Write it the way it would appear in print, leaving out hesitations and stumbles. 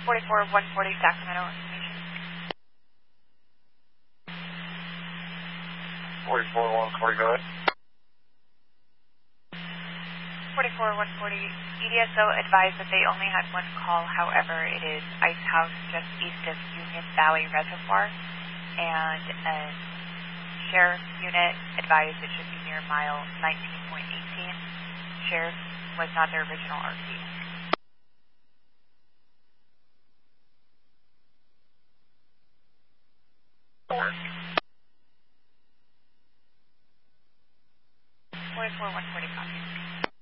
44-140 Sacramento information. 44-140, go ahead. 44-140, EDSO advised that they only had one call, however, it is Ice House just east of Union Valley Reservoir, and a sheriff unit advised it should be near mile 19.18. Sheriff was not their original RP. Over. 44-140 copy.